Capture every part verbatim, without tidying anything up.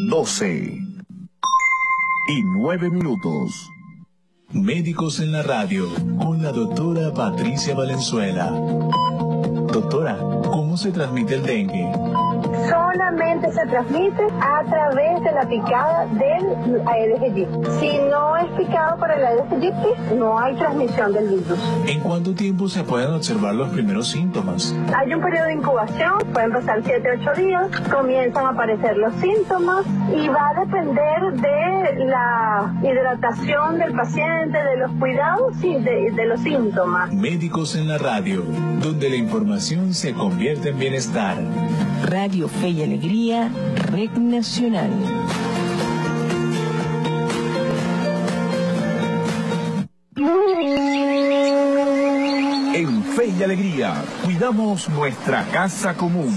doce y nueve minutos. Médicos en la radio, con la doctora Patricia Valenzuela. Doctora, ¿cómo se transmite el dengue? Solamente se transmite a través de la picada del Aedes aegypti. Si no es picado por el Aedes aegypti, no hay transmisión del virus. ¿En cuánto tiempo se pueden observar los primeros síntomas? Hay un periodo de incubación, pueden pasar siete a ocho días, comienzan a aparecer los síntomas y va a depender de la hidratación del paciente, de los cuidados y de, de los síntomas. Médicos en la radio, donde la información se convierte en bienestar. Radio Fe y Alegría, Red Nacional. En Fe y Alegría, cuidamos nuestra casa común.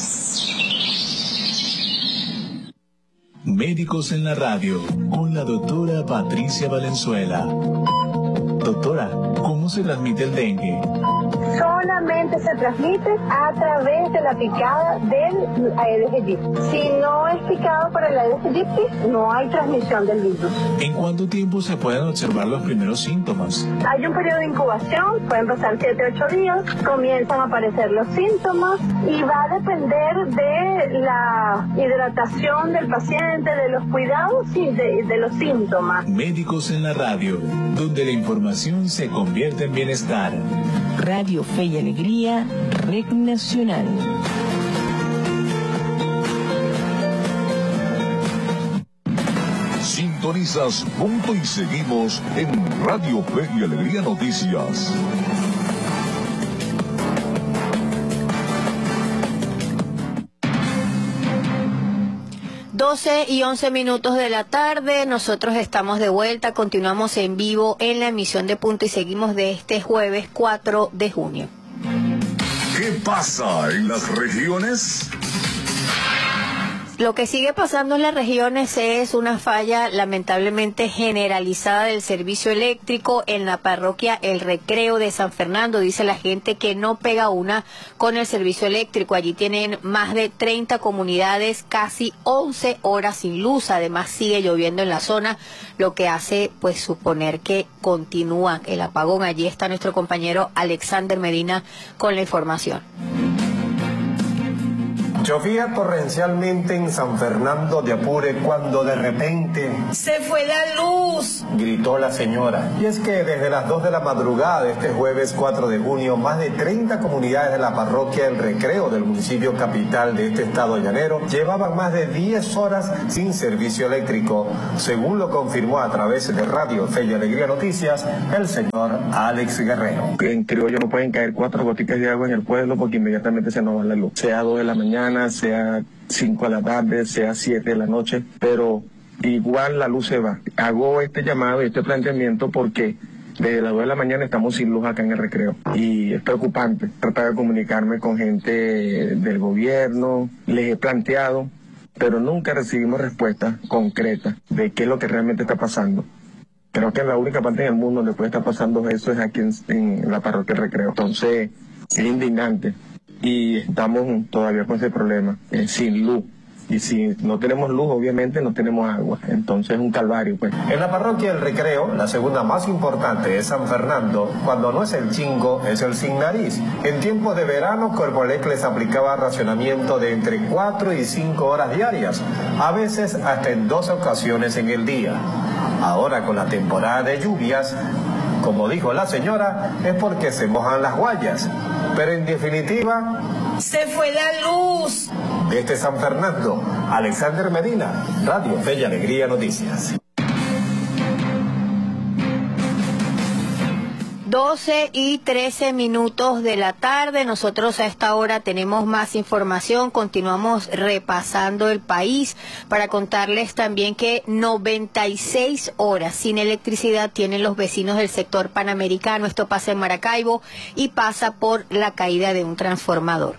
Médicos en la radio, con la doctora Patricia Valenzuela. Doctora, ¿cómo se transmite el dengue? Solamente se transmite a través de la picada del Aedes aegypti. Si no es picado por el Aedes aegypti, no hay transmisión del virus. ¿En cuánto tiempo se pueden observar los primeros síntomas? Hay un periodo de incubación, pueden pasar siete a ocho días, comienzan a aparecer los síntomas y va a depender de la hidratación del paciente, de los cuidados y de, de los síntomas. Médicos en la radio, donde la información se convierte en bienestar. Radio Fe y Alegría, Red Nacional. Sintonizas Punto y seguimos en Radio Fe y Alegría Noticias. doce y once minutos de la tarde, nosotros estamos de vuelta, continuamos en vivo en la emisión de Punto y seguimos de este jueves cuatro de junio. ¿Qué pasa en las regiones? Lo que sigue pasando en las regiones es una falla lamentablemente generalizada del servicio eléctrico en la parroquia El Recreo de San Fernando. Dice la gente que no pega una con el servicio eléctrico. Allí tienen más de treinta comunidades, casi once horas sin luz. Además sigue lloviendo en la zona, lo que hace pues suponer que continúa el apagón. Allí está nuestro compañero Alexander Medina con la información. Llovía torrencialmente en San Fernando de Apure cuando de repente... ¡Se fue la luz!, gritó la señora. Y es que desde las dos de la madrugada de este jueves cuatro de junio, más de treinta comunidades de la parroquia El Recreo del municipio capital de este estado llanero llevaban más de diez horas sin servicio eléctrico, según lo confirmó a través de Radio Fe y Alegría Noticias el señor Alex Guerrero. En criollo no pueden caer cuatro goticas de agua en el pueblo porque inmediatamente se nos va la luz, sea dos de la mañana, sea cinco de la tarde, sea siete de la noche, pero igual la luz se va. Hago este llamado y este planteamiento porque desde las dos de la mañana estamos sin luz acá en El Recreo y es preocupante. Tratar de comunicarme con gente del gobierno, les he planteado, pero nunca recibimos respuestas concretas de qué es lo que realmente está pasando. Creo que la única parte en el mundo donde puede estar pasando eso es aquí en, en la parroquia El Recreo. Entonces es indignante. Y estamos todavía con ese problema, eh, sin luz. Y si no tenemos luz, obviamente no tenemos agua. Entonces es un calvario, pues. En la parroquia El Recreo, la segunda más importante de San Fernando, cuando no es el chingo, es el sin nariz. En tiempos de verano, Corpolec les aplicaba racionamiento de entre cuatro y cinco horas diarias, a veces hasta en dos ocasiones en el día. Ahora, con la temporada de lluvias, como dijo la señora, es porque se mojan las guayas. Pero en definitiva... ¡se fue la luz! Desde San Fernando, Alexander Medina, Radio Fe y Alegría Noticias. doce y trece minutos de la tarde, nosotros a esta hora tenemos más información, continuamos repasando el país para contarles también que noventa y seis horas sin electricidad tienen los vecinos del sector panamericano. Esto pasa en Maracaibo y pasa por la caída de un transformador.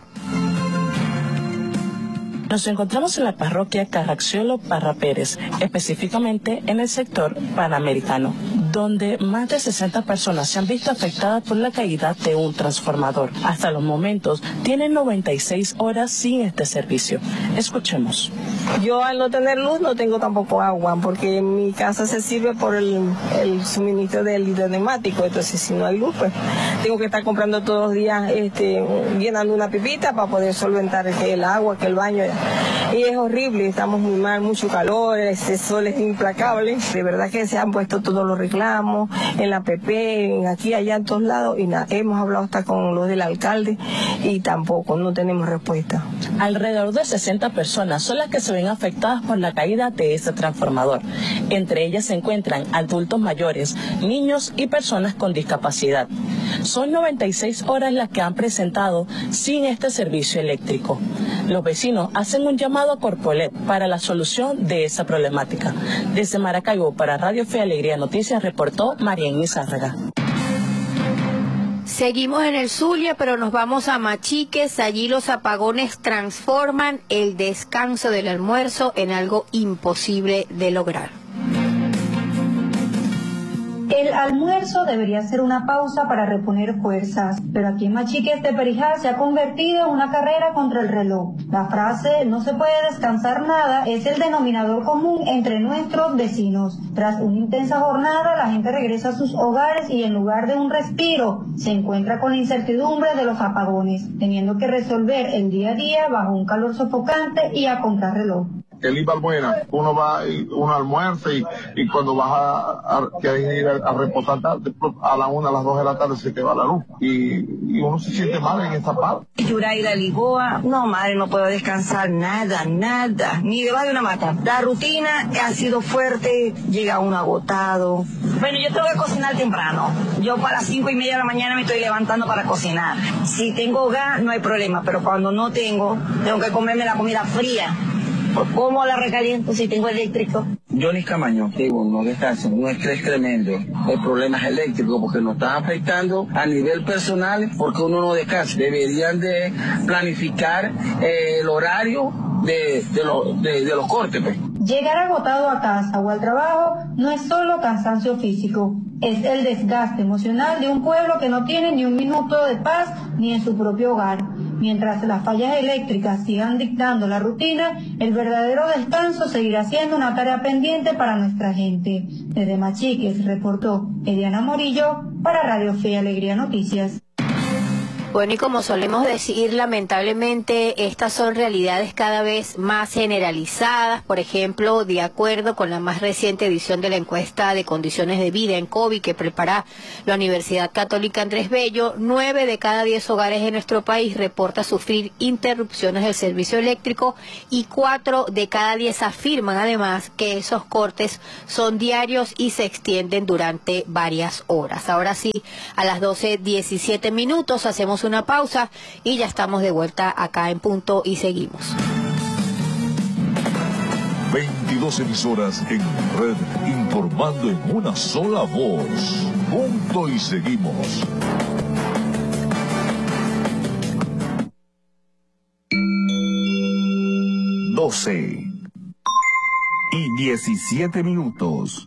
Nos encontramos en la parroquia Caracciolo Parra Pérez, específicamente en el sector panamericano, donde más de sesenta personas se han visto afectadas por la caída de un transformador. Hasta los momentos tienen noventa y seis horas sin este servicio. Escuchemos. Yo al no tener luz no tengo tampoco agua, porque mi casa se sirve por el, el suministro del hidroneumático. Entonces si no hay luz, pues tengo que estar comprando todos los días, este, llenando una pipita para poder solventar el, el agua, que el baño. Y es horrible, estamos muy mal, mucho calor, ese sol es implacable. De verdad que se han puesto todos los reclamos en la P P, en aquí, allá, en todos lados, y nada, hemos hablado hasta con los del alcalde y tampoco, no tenemos respuesta. Alrededor de sesenta personas son las que se ven afectadas por la caída de este transformador. Entre ellas se encuentran adultos mayores, niños y personas con discapacidad. Son noventa y seis horas las que han presentado sin este servicio eléctrico. Los vecinos hacen un llamado a Corpoelec para la solución de esa problemática. Desde Maracaibo, para Radio Fe y Alegría Noticias, reportó Marién Izárraga. Seguimos en el Zulia, pero nos vamos a Machiques. Allí los apagones transforman el descanso del almuerzo en algo imposible de lograr. El almuerzo debería ser una pausa para reponer fuerzas, pero aquí en Machiques de Perijá se ha convertido en una carrera contra el reloj. La frase "no se puede descansar nada" es el denominador común entre nuestros vecinos. Tras una intensa jornada, la gente regresa a sus hogares y en lugar de un respiro, se encuentra con la incertidumbre de los apagones, teniendo que resolver el día a día bajo un calor sofocante y a contrarreloj. El I V A buena, uno va, uno almuerza y, y cuando vas a, a, quieres ir a, a reposar tarde, a la una, a las dos de la tarde se te va la luz y, y uno se siente mal en esa parte. Yuraira Ligoa, no madre, no puedo descansar nada, nada, ni debajo de una mata. La rutina ha sido fuerte, llega uno agotado. Bueno, yo tengo que cocinar temprano. Yo para las cinco y media de la mañana me estoy levantando para cocinar. Si tengo gas, no hay problema, pero cuando no tengo, tengo que comerme la comida fría. ¿Cómo la recaliento si tengo eléctrico? Johnny Camaño, digo, no descansen, un estrés tremendo. El problema es eléctrico porque nos están afectando a nivel personal porque uno no descansa. Deberían de planificar eh, el horario de, de, lo, de, de los cortes. Pues. Llegar agotado a casa o al trabajo no es solo cansancio físico, es el desgaste emocional de un pueblo que no tiene ni un minuto de paz ni en su propio hogar. Mientras las fallas eléctricas sigan dictando la rutina, el verdadero descanso seguirá siendo una tarea pendiente para nuestra gente. Desde Machiques reportó Eliana Morillo para Radio Fe y Alegría Noticias. Bueno, y como solemos decir, lamentablemente estas son realidades cada vez más generalizadas. Por ejemplo, de acuerdo con la más reciente edición de la encuesta de condiciones de vida en COVID que prepara la Universidad Católica Andrés Bello, nueve de cada diez hogares de nuestro país reporta sufrir interrupciones del servicio eléctrico y cuatro de cada diez afirman además que esos cortes son diarios y se extienden durante varias horas. Ahora sí, a las doce diecisiete minutos hacemos una pausa y ya estamos de vuelta acá en Punto y seguimos. veintidós emisoras en red informando en una sola voz. Punto y seguimos. doce y diecisiete minutos.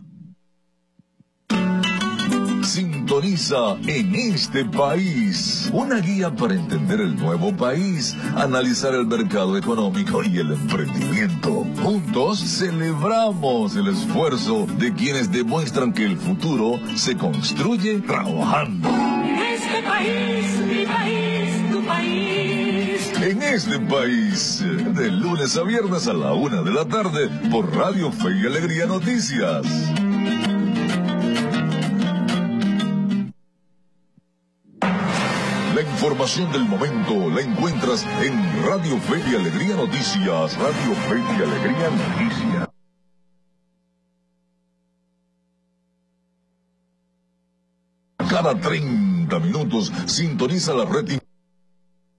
Sintoniza En Este País, una guía para entender el nuevo país, analizar el mercado económico y el emprendimiento. Juntos celebramos el esfuerzo de quienes demuestran que el futuro se construye trabajando. En este país, mi país, tu país. En Este País, de lunes a viernes a la una de la tarde, por Radio Fe y Alegría Noticias. La información del momento la encuentras en Radio Fe y Alegría Noticias. Radio Fe y Alegría Noticias. Cada treinta minutos sintoniza la red